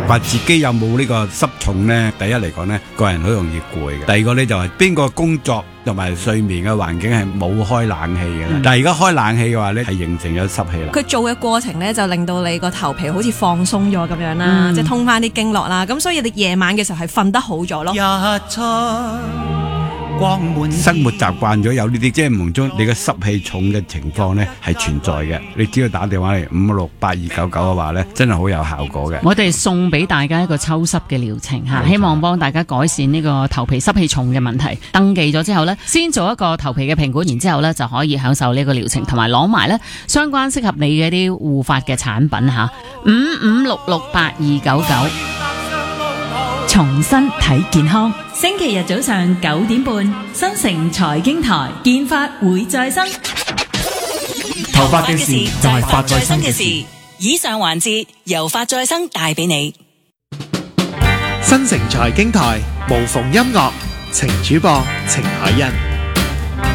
話自己有冇呢個濕重呢？第一嚟講呢，個人好容易攰嘅。第二個呢，就係邊個工作同埋睡眠嘅環境係冇開冷氣嘅啦。但係而家開冷氣嘅話呢，係形成咗濕氣啦。 佢做嘅過程呢，就令到你個頭皮好似放鬆咗咁樣啦，即係通翻啲經絡啦。咁所以你夜晚嘅時候係瞓得好咗咯。 生活習慣咗有呢啲即係夢中你嘅濕氣重嘅情況呢係存在嘅，你只要打電話嚟568-299嘅話呢，真係好有效果嘅。 我哋送俾大家一個抽濕嘅療程吓，希望幫大家改善呢個頭皮濕氣重嘅問題。登記咗之後呢，先做一個頭皮嘅評估，然之後呢就可以享受呢個療程，同埋攞埋呢相關適合你嘅啲護髮嘅產品吓。55668299，重新睇健康。 星期日早上9點半，新城財經台，健髮會再生。 頭髮嘅事就係髮再生嘅事。 以上環節由髮再生帶俾你。 新城財經台無縫音樂，情主播程海欣。